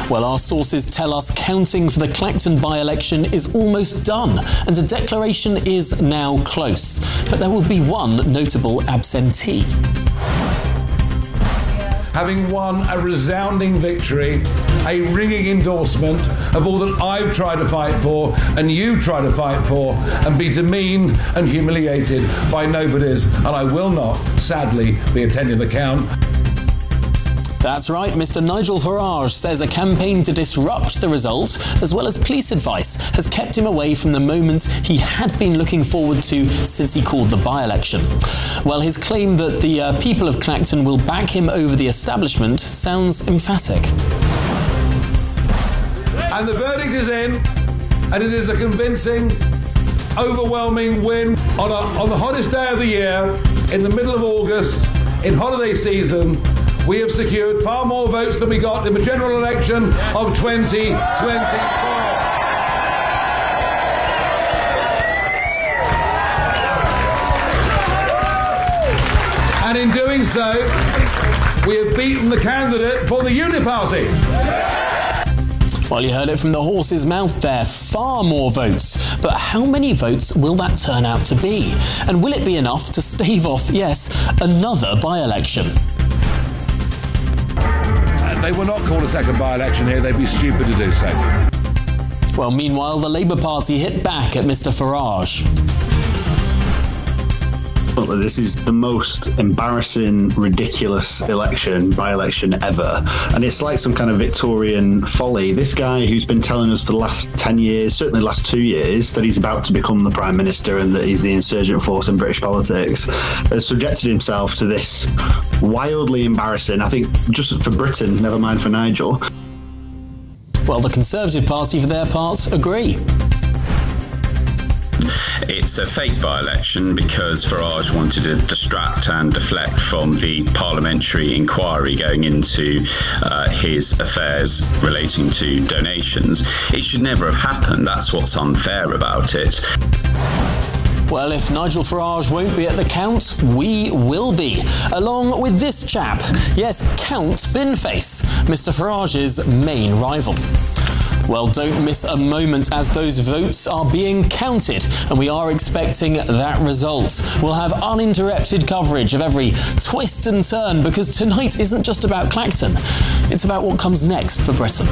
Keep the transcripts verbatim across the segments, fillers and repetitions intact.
Well, our sources tell us counting for the Clacton by-election is almost done, and a declaration is now close. But there will be one notable absentee. Having won a resounding victory, a ringing endorsement of all that I've tried to fight for and you try to fight for, and be demeaned and humiliated by nobodies, and I will not, sadly, be attending the count. That's right, Mister Nigel Farage says a campaign to disrupt the result, as well as police advice, has kept him away from the moment he had been looking forward to since he called the by-election. Well, his claim that the uh, people of Clacton will back him over the establishment sounds emphatic. And the verdict is in, and it is a convincing, overwhelming win on, a, on the hottest day of the year, in the middle of August, in holiday season. We have secured far more votes than we got in the general election of twenty twenty-four. And in doing so, we have beaten the candidate for the Uniparty. Well, you heard it from the horse's mouth there. Far more votes. But how many votes will that turn out to be? And will it be enough to stave off, yes, another by-election? They will not call a second by-election here. They'd be stupid to do so. Well, meanwhile, the Labour Party hit back at Mister Farage. This is the most embarrassing, ridiculous election, by-election ever. And it's like some kind of Victorian folly. This guy who's been telling us for the last ten years, certainly the last two years, that he's about to become the Prime Minister and that he's the insurgent force in British politics, has subjected himself to this wildly embarrassing, I think, just for Britain, never mind for Nigel. Well, the Conservative Party, for their part, agree. It's a fake by-election because Farage wanted to distract and deflect from the parliamentary inquiry going into uh, his affairs relating to donations. It should never have happened. That's what's unfair about it. Well, if Nigel Farage won't be at the count, we will be, along with this chap. Yes, Count Binface, Mister Farage's main rival. Well, don't miss a moment as those votes are being counted, and we are expecting that result. We'll have uninterrupted coverage of every twist and turn, because tonight isn't just about Clacton, it's about what comes next for Britain.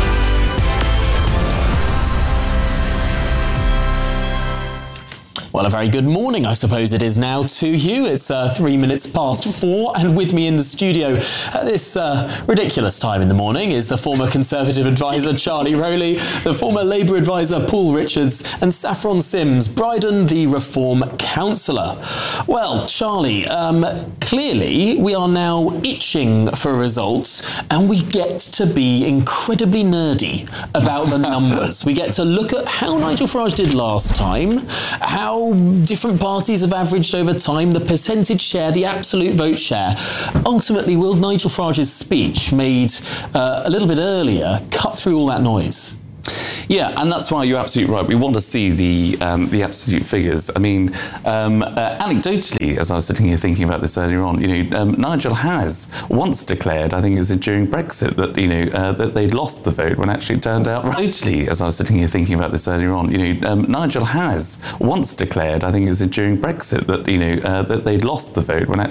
Well, a very good morning, I suppose it is now to you. It's uh, three minutes past four, and with me in the studio at this uh, ridiculous time in the morning is the former Conservative advisor Charlie Rowley, the former Labour advisor Paul Richards, and Saffron Sims, Bryden the Reform Councillor. Well, Charlie, um, clearly we are now itching for results, and we get to be incredibly nerdy about the numbers. We get to look at how Nigel Farage did last time, how different parties have averaged over time, the percentage share, the absolute vote share. Ultimately, will Nigel Farage's speech, made uh, a little bit earlier, cut through all that noise? Yeah, and that's why you're absolutely right. We want to see the um, the absolute figures. I mean, um, uh, anecdotally, as I was sitting here thinking about this earlier on, you know, um, Nigel has once declared, I think it was during Brexit, that you know uh, that they'd lost the vote when actually it turned out right. Totally, as I was sitting here thinking about this earlier on, you know, um, Nigel has once declared, I think it was during Brexit, that you know uh, that they'd lost the vote when actually